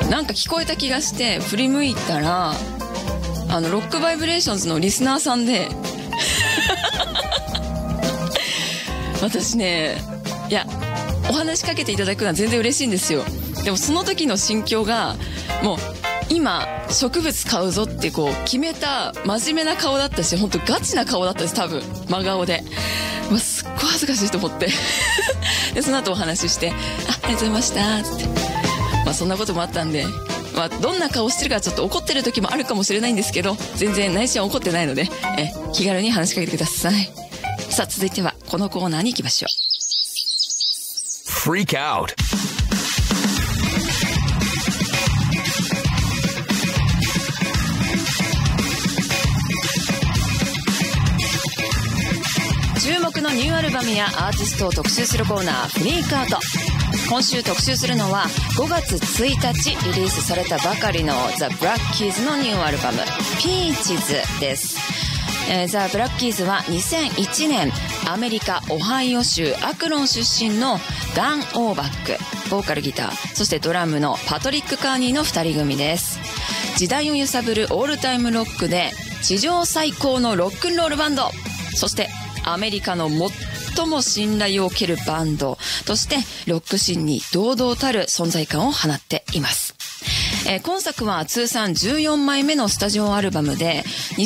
なんか聞こえた気がして振り向いたらロックバイブレーションズのリスナーさんで私ね、いやお話しかけていただくのは全然嬉しいんですよ。でもその時の心境がもう今植物買うぞってこう決めた真面目な顔だったし、本当ガチな顔だったです。多分真顔で、すっごい恥ずかしいと思ってでその後お話ししてありがとうございましたつって、そんなこともあったんで、どんな顔してるかちょっと怒ってる時もあるかもしれないんですけど、全然内心は怒ってないので気軽に話しかけてください。さあ続いてはこのコーナーに行きましょう。 Freak Out。 注目のニューアルバムやアーティストを特集するコーナー、フリークアウト。今週特集するのは5月1日リリースされたばかりのザ・ブラッキーズのニューアルバムピーチズです。ザ・ブラッキーズは2001年アメリカオハイオ州アクロン出身のダン・オーバック、ボーカルギター、そしてドラムのパトリック・カーニーの2人組です。時代を揺さぶるオールタイムロックで史上最高のロックンロールバンド、そしてアメリカの最も信頼を受けるバンドとしてロックシーンに堂々たる存在感を放っています。今作は通算14枚目のスタジオアルバムで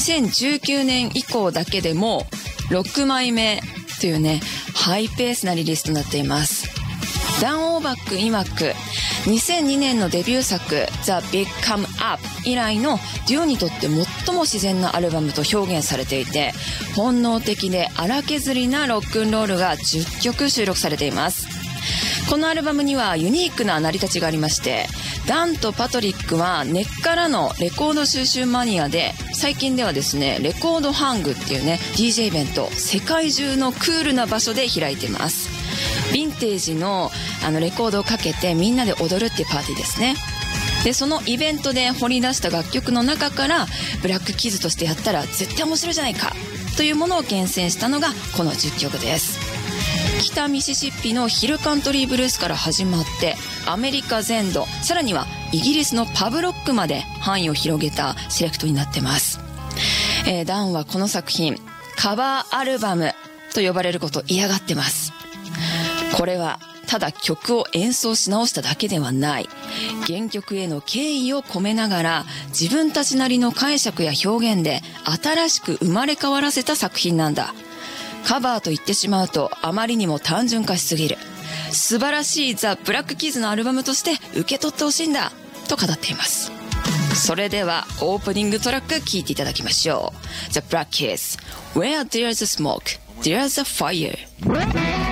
2019年以降だけでも6枚目というね、ハイペースなリリースとなっています。ダン・オーバック曰く2002年のデビュー作 The Big Come Up 以来のデュオにとって最も自然なアルバムと表現されていて、本能的で荒削りなロックンロールが10曲収録されています。このアルバムにはユニークな成り立ちがありまして、ダンとパトリックは根っからのレコード収集マニアで、最近ではですねレコードハングっていうね DJ イベント世界中のクールな場所で開いてます。ヴィンテージのレコードをかけてみんなで踊るっていうパーティーですね。でそのイベントで掘り出した楽曲の中からブラックキズとしてやったら絶対面白いじゃないかというものを厳選したのがこの10曲です。北ミシシッピのヒルカントリーブルースから始まってアメリカ全土、さらにはイギリスのパブロックまで範囲を広げたセレクトになってます。ダンはこの作品カバーアルバムと呼ばれることを嫌がってます。これはただ曲を演奏し直しただけではない、原曲への敬意を込めながら自分たちなりの解釈や表現で新しく生まれ変わらせた作品なんだ。カバーと言ってしまうとあまりにも単純化しすぎる。素晴らしいザ・ブラックキーズのアルバムとして受け取ってほしいんだと語っています。それではオープニングトラック聴いていただきましょう。 The Black Keys Where There's a Smoke There's a Fire。